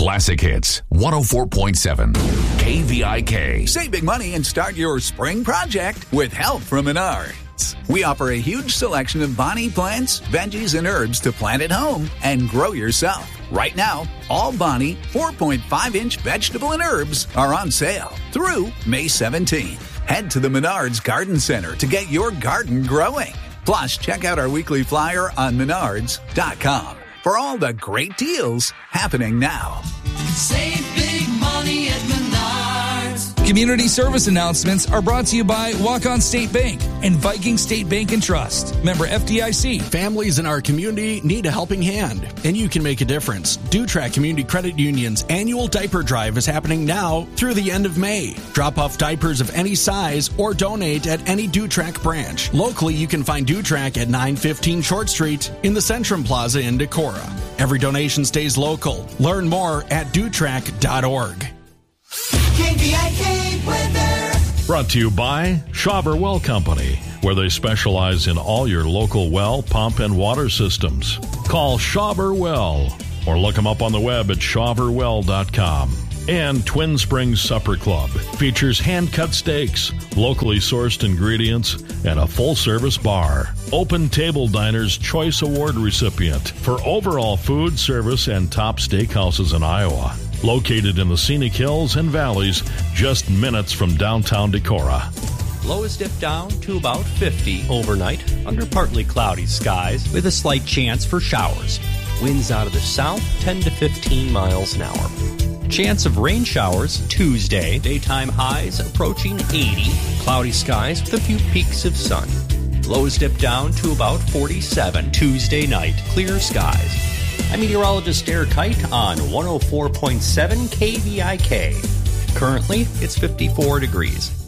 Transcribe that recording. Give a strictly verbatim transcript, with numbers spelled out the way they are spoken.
Classic Hits, one oh four point seven, K V I K. Save big money and start your spring project with help from Menards. We offer a huge selection of Bonnie plants, veggies, and herbs to plant at home and grow yourself. Right now, all Bonnie four point five inch vegetable and herbs are on sale through May seventeenth. Head to the Menards Garden Center to get your garden growing. Plus, check out our weekly flyer on menards dot com for all the great deals happening now. Save big money at Menards. Community service announcements are brought to you by Walk-On State Bank and Viking State Bank and Trust. Member F D I C. Families in our community need a helping hand, and you can make a difference. Dutrac Community Credit Union's annual diaper drive is happening now through the end of May. Drop off diapers of any size or donate at any Dutrac branch. Locally, you can find Dutrac at nine fifteen Short Street in the Centrum Plaza in Decorah. Every donation stays local. Learn more at dutrac dot org. K V I K weather. Brought to you by Schauber Well Company, where they specialize in all your local well, pump, and water systems. Call Schauber Well or look them up on the web at schauber well dot com. And Twin Springs Supper Club features hand-cut steaks, locally sourced ingredients, and a full-service bar. Open Table Diner's Choice Award recipient for overall food, service, and top steakhouses in Iowa. Located in the scenic hills and valleys, just minutes from downtown Decorah. Lows dip down to about fifty overnight under partly cloudy skies with a slight chance for showers. Winds out of the south ten to fifteen miles an hour. Chance of rain showers Tuesday. Daytime highs approaching eighty. Cloudy skies with a few peaks of sun. Lows dip down to about forty-seven. Tuesday night, clear skies. I'm meteorologist Eric Kite on one oh four point seven K V I K. Currently, it's fifty-four degrees.